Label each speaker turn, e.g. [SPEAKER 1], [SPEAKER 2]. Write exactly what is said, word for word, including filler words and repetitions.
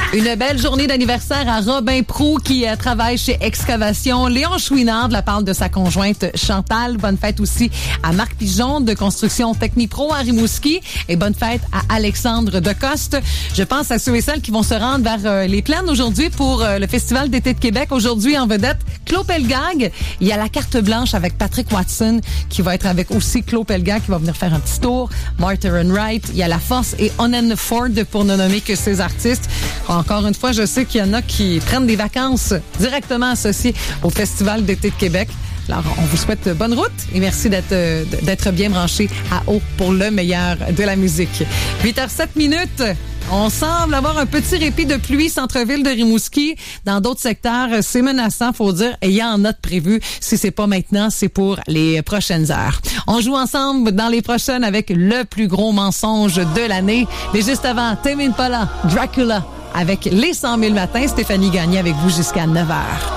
[SPEAKER 1] Une belle journée d'anniversaire à Robin Proulx qui euh, travaille chez Excavation. Léon Chouinard de la part de sa conjointe Chantal. Bonne fête aussi à Marc Pigeon de Construction Technipro à Rimouski. Et bonne fête à Alexandre Decoste. Je pense à ceux et celles qui vont se rendre vers euh, les Plaines aujourd'hui pour euh, le Festival d'été de Québec. Aujourd'hui en vedette, Claude Pelgag. Il y a la carte blanche avec Patrick Watson qui va être avec aussi Claude Pelgag qui va venir faire un petit tour. Martha Wright. Il y a La Force et Onen Ford pour ne nommer que ces artistes. Encore une fois, je sais qu'il y en a qui prennent des vacances directement associées au Festival d'été de Québec. Alors, on vous souhaite bonne route et merci d'être d'être bien branchés à haut pour le meilleur de la musique. huit heures sept minutes. On semble avoir un petit répit de pluie centre-ville de Rimouski. Dans d'autres secteurs, c'est menaçant, faut dire. Et il y a en note prévue. Si c'est pas maintenant, c'est pour les prochaines heures. On joue ensemble dans les prochaines avec le plus gros mensonge de l'année. Mais juste avant, Tame Impala, Dracula, avec les cent mille matins. Stéphanie Gagné avec vous jusqu'à neuf heures.